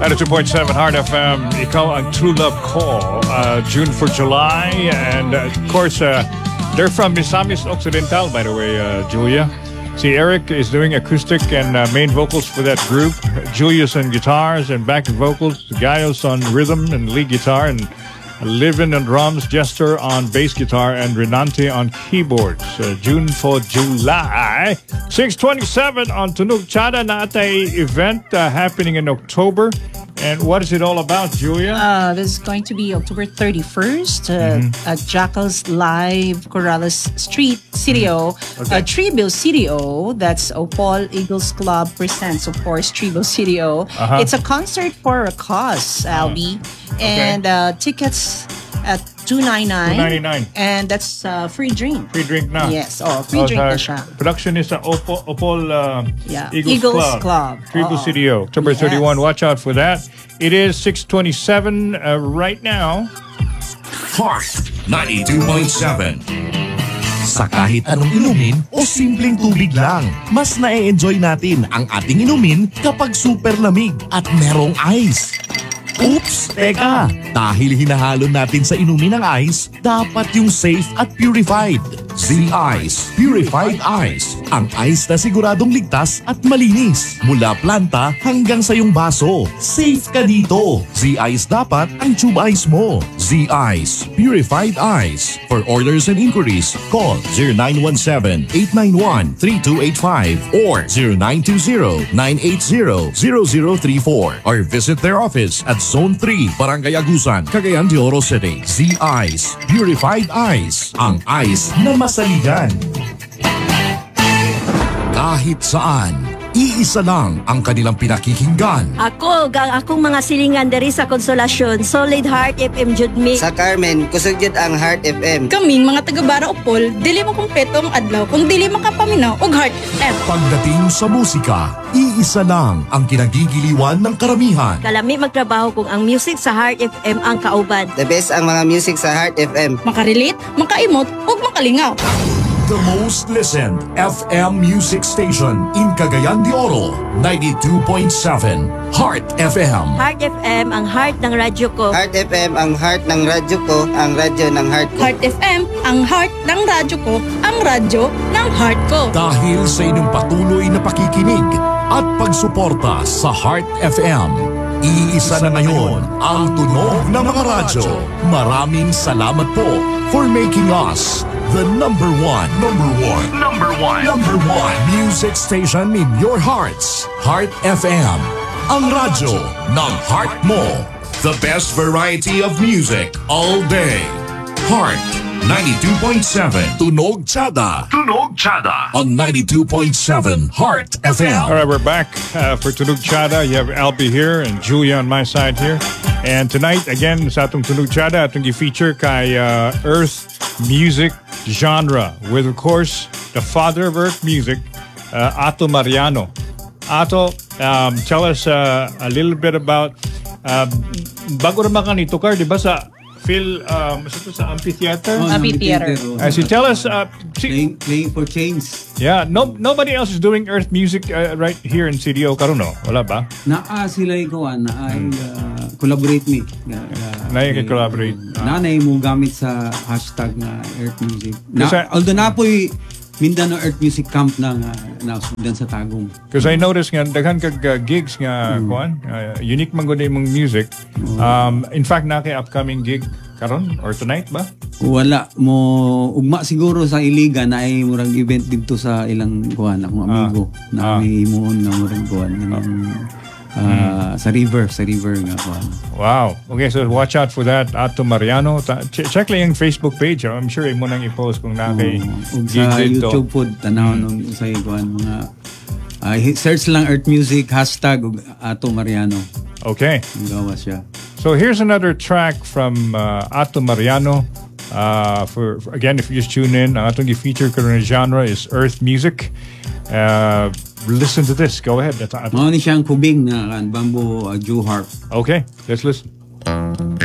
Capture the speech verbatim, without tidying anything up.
ninety-two point seven Heart F M, ikaw ang True Love Call, uh, June for July. And uh, of course, uh, they're from Misamis Occidental, by the way, uh, Julia. See, Eric is doing acoustic and uh, main vocals for that group. Julius on guitars and backing vocals. Gaius on rhythm and lead guitar. And Livin on drums, Jester on bass guitar, and Renante on keyboards. Uh, June for July. six twenty-seven on Tunog Chada na atay event uh, happening in October. And what is it all about, Julia? Uh, this is going to be October thirty-first uh, mm-hmm. at Jackal's Live Corrales Street Studio. Okay. Uh, Tribo Studio, that's Opal Eagles Club presents, of course, Tribo Studio. Uh-huh. It's a concert for a cause, Albie. Uh-huh. And okay. uh, tickets at two ninety-nine. two ninety-nine. And that's uh, free drink. Free drink na. Yes, oh, free oh, drink na sa siya. Production is sa Opal, Opal uh, yeah. Eagles, Eagles Club. Club. Triple oh. Studio, October yes. thirty-first. Watch out for that. It is six twenty-seven uh, right now. Heart ninety-two point seven. Sa kahit anong inumin o simpleng tubig lang, mas na-enjoy natin ang ating inumin kapag super lamig at merong ice. Oops! Teka! Dahil hinahalo natin sa inumin ng ice, dapat yung safe at purified. Z-Ice Purified Ice. Ang ice na siguradong ligtas at malinis. Mula planta hanggang sa iyong baso. Safe ka dito. Z-Ice dapat ang tube ice mo. Z-Ice Purified Ice. For orders and inquiries, call zero nine one seven, eight nine one, three two eight five or zero nine two zero, nine eight zero, zero zero three four or visit their office at Zone three, Barangay Agusan, Cagayan de Oro City. Z-Ice Purified Ice. Ang ice na masaligan. Kahit saan, iisa lang ang kanilang pinakikinggan. Ako, gang akong mga silingan diri sa Konsolasyon, Solid Heart F M Jud mi. Sa Carmen, kusog jud ang Heart F M. Kaming mga taga-Bara Opol, dili mo kumpleto ang adlaw kung dili makapaminaw og Heart F M. Pagdating sa musika, iisa lang ang kinagigiliwan ng karamihan. Kalami magtrabaho kung ang music sa Heart F M ang kauban. The best ang mga music sa Heart F M. Makarelate, makaimot, ug makalingaw. The most listened F M music station in Cagayan de Oro, ninety-two point seven Heart F M. Heart F M ang heart ng radyo ko. Heart F M ang heart ng radyo ko, ang radyo ng heart ko. Heart F M ang heart ng radyo ko, ang radyo ng heart ko. Dahil sa inyong patuloy na pakikinig at pagsuporta sa Heart F M, iisa na ngayon ang tunog ng mga radyo. Maraming salamat po for making us the number one, number one, number one, number one music station in your hearts. Heart F M, ang radyo ng heart mo. The best variety of music all day. Heart ninety-two point seven. Tunog Chada. Tunog Chada. On ninety-two point seven Heart F M. All right, we're back uh, for Tunog Chada. You have Albie here and Julia on my side here. And tonight, again, sa atong Tunog Chada, atong i-feature kay uh, Earth Music Genre with, of course, the father of Earth Music, uh, Ato Mariano. Ato, um, tell us uh, a little bit about, uh, bago naman ka nito, Car, di ba sa Phil, um, sa amphitheater? Oh, Amphitheater. Uh, so tell us, uh, see, Playing, playing for change. yeah, no, nobody else is doing Earth Music uh, right here in C D O Karuno. Wala ba? Naa sila ikaw na ay uh, collaborate me. Uh, uh, Na yung collaborate. Uh, nanay mo gamit sa hashtag na Earth Music. Na, Kasi- although na po'y Mindanao Earth Music Camp na nga na sudan sa Tagum. Because I noticed nga, daghan kag uh, gigs nga, Mm. kuan, uh, unique man gud imong music. Um, in fact, na kay upcoming gig karon or tonight ba? Wala mo ugma siguro sa Iliga na ay murang event dito sa ilang kuan akong amigo Ah. na may himuon nga murang kuan kanang ah, sa river sa river nga kuan. Wow. Okay, so watch out for that. Ato Mariano. Ta- ch- check lang yung Facebook page. Oh. I'm sure mo nang i-post kung na kay Oh, ug gig sa dito. YouTube pod tanaw nung sa kuan mga ah, hi- search lang Earth Music hashtag ug Ato Mariano. Okay. Gawa siya. So here's another track from uh, Ato Mariano. Uh, for, for again, if you just tune in, ang atong i-feature karon na genre is Earth Music. Uh, listen to this. Go ahead. That's, Mao ni siyang kubing na kan bamboo uh, Jew harp. okay, let's listen.